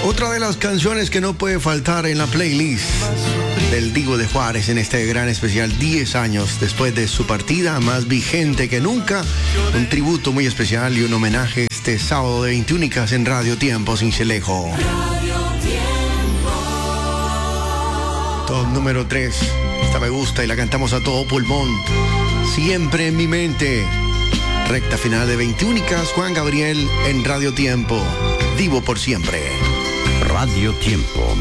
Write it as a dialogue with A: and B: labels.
A: Otra de las canciones que no puede faltar en la playlist del Divo de Juárez en este gran especial 10 años después de su partida, más vigente que nunca. Un tributo muy especial y un homenaje este sábado de 21 en Radio Tiempo Sincelejo. Top número 3. Esta me gusta y la cantamos a todo pulmón. Siempre en mi mente. Recta final de 21, Juan Gabriel en Radio Tiempo. Divo por siempre.
B: Radio Tiempo.